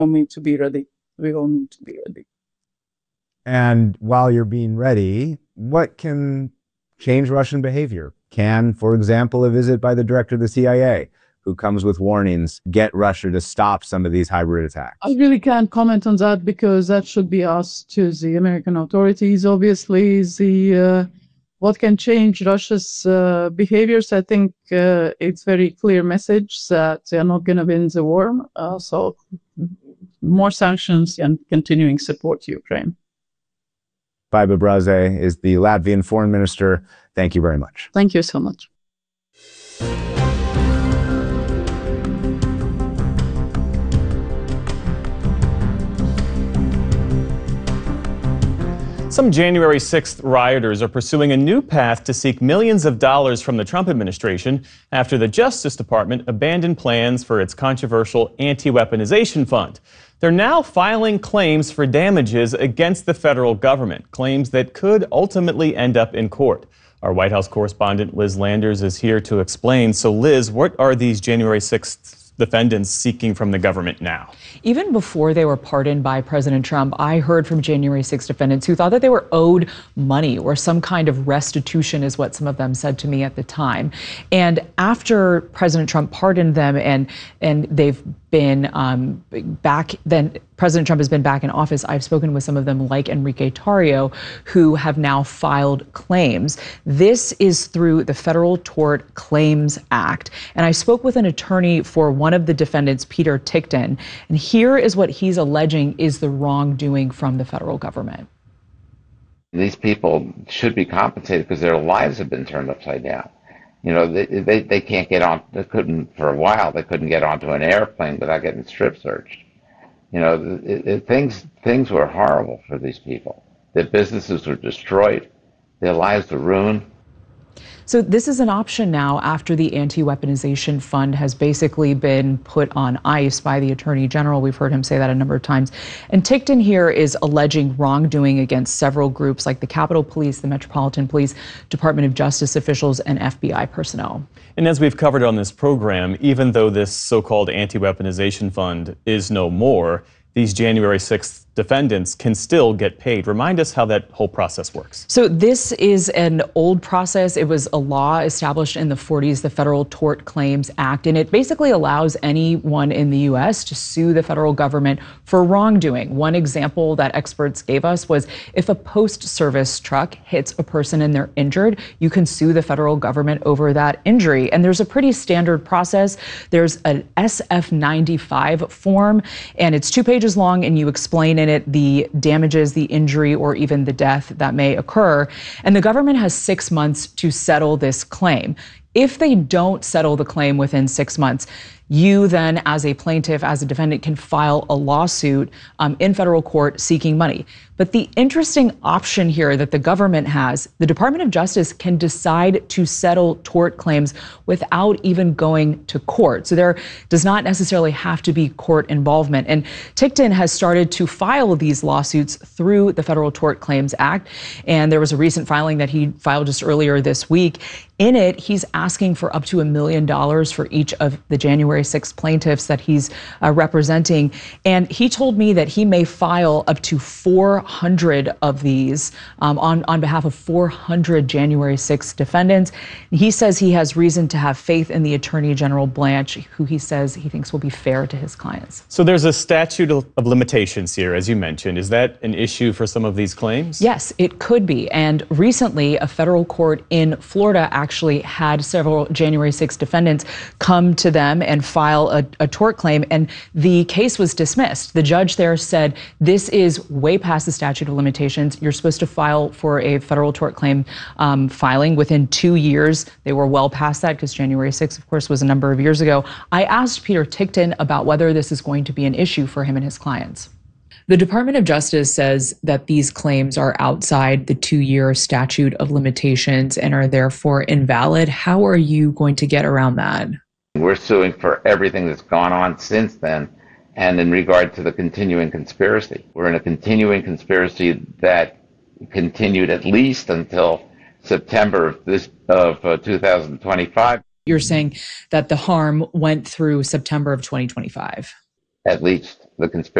all need to be ready. We all need to be ready. And while you're being ready, what can change Russian behavior? Can, for example, a visit by the director of the CIA, who comes with warnings, get Russia to stop some of these hybrid attacks? I really can't comment on that because that should be asked to the American authorities. Obviously, what can change Russia's behaviors? I think it's very clear message that they're not going to win the war. So more sanctions and continuing support to Ukraine. Baiba Braze is the Latvian foreign minister. Thank you very much. Thank you so much. Some January 6th rioters are pursuing a new path to seek millions of dollars from the Trump administration after the Justice Department abandoned plans for its controversial anti-weaponization fund. They're now filing claims for damages against the federal government, claims that could ultimately end up in court. Our White House correspondent Liz Landers is here to explain. So Liz, what are these January 6th defendants seeking from the government now? Even before they were pardoned by President Trump, I heard from January 6 defendants who thought that they were owed money or some kind of restitution is what some of them said to me at the time. And after President Trump pardoned them and they've been back, then President Trump has been back in office, I've spoken with some of them like Enrique Tarrio, who have now filed claims. This is through the Federal Tort Claims Act. And I spoke with an attorney for one of the defendants, Peter Tickton, and here is what he's alleging is the wrongdoing from the federal government. These people should be compensated because their lives have been turned upside down. You know, they can't get on, they couldn't, for a while, they couldn't get onto an airplane without getting strip searched. You know, things were horrible for these people. Their businesses were destroyed. Their lives were ruined. So this is an option now after the anti-weaponization fund has basically been put on ice by the Attorney General. We've heard him say that a number of times. And Tickton here is alleging wrongdoing against several groups like the Capitol Police, the Metropolitan Police, Department of Justice officials, and FBI personnel. And as we've covered on this program, even though this so-called anti-weaponization fund is no more, these January 6th defendants can still get paid. Remind us how that whole process works. So this is an old process. It was a law established in the 40s, the Federal Tort Claims Act, and it basically allows anyone in the U.S. to sue the federal government for wrongdoing. One example that experts gave us was if a post-service truck hits a person and they're injured, you can sue the federal government over that injury. And there's a pretty standard process. There's an SF-95 form, and it's 2 pages long, and you explain in it the damages, the injury, or even the death that may occur. And the government has 6 months to settle this claim. If they don't settle the claim within 6 months, you then, as a plaintiff, as a defendant, can file a lawsuit in federal court seeking money. But the interesting option here that the government has, the Department of Justice can decide to settle tort claims without even going to court. So there does not necessarily have to be court involvement. And Tickton has started to file these lawsuits through the Federal Tort Claims Act. And there was a recent filing that he filed just earlier this week. In it, he's asking for up to $1 million for each of the January 6 plaintiffs that he's representing. And he told me that he may file up to 400 of these on behalf of 400 January 6 defendants. He says he has reason to have faith in the Attorney General Blanche, who he says he thinks will be fair to his clients. So there's a statute of limitations here, as you mentioned. Is that an issue for some of these claims? Yes, it could be. And recently, a federal court in Florida actually had several January 6 defendants come to them and file a tort claim, and the case was dismissed. The judge there said, this is way past the statute of limitations. You're supposed to file for a federal tort claim filing within 2 years. They were well past that because January 6, of course, was a number of years ago. I asked Peter Tickton about whether this is going to be an issue for him and his clients. The Department of Justice says that these claims are outside the 2-year statute of limitations and are therefore invalid. How are you going to get around that? We're suing for everything that's gone on since then, and in regard to the continuing conspiracy. We're in a continuing conspiracy that continued at least until September of 2025. You're saying that the harm went through September of 2025. at least the conspiracy